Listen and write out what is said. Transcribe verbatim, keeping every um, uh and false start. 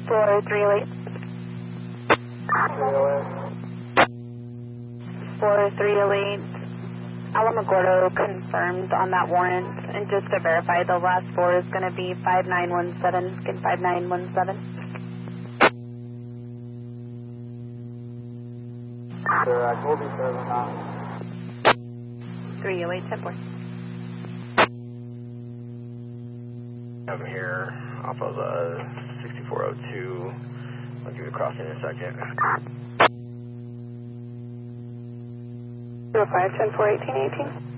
four three eight. four three eight. Alamogordo confirmed on that warrant, and just to verify, the last four is going to be five nine one seven. Get five nine one seven. Sir, I will be serving now. three oh eight, ten four. I'm here off of uh, sixty-four oh two. I'll give you a crossing in a second. zero five ten four eighteen eighteen.